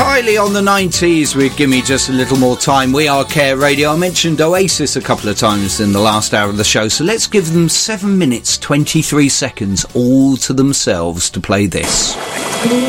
Kylie on the 90s with Gimme Just a Little More Time. We are Care Radio. I mentioned Oasis a couple of times in the last hour of the show, so let's give them 7 minutes, 23 seconds all to themselves to play this.